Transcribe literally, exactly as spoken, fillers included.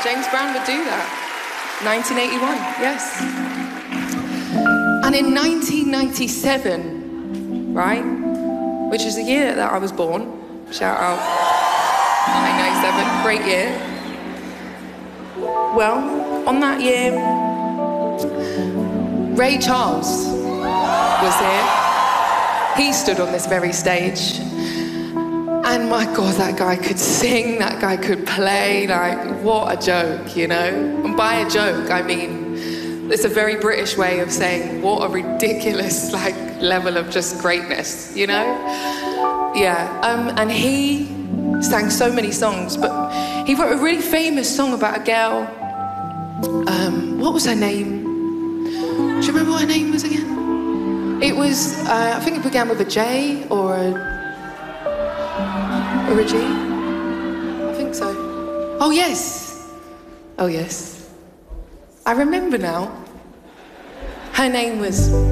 James Brown would do that. nineteen eighty-one, yes. And in nineteen ninety-seven, right, which is the year that I was born, shout out, nineteen ninety-seven, great year. Well, on that year, Ray Charles was here. He stood on this very stage. And my God, that guy could sing, that guy could play, like, what a joke, you know? And by a joke, I mean, it's a very British way of saying, what a ridiculous, like, level of just greatness, you know? Yeah, um, and he sang so many songs, but he wrote a really famous song about a girl. Um, what was her name? Do you remember what her name was again? It was, uh, I think it began with a J or a, or a G. I think so. Oh, yes. Oh, yes. I remember now. Her name was...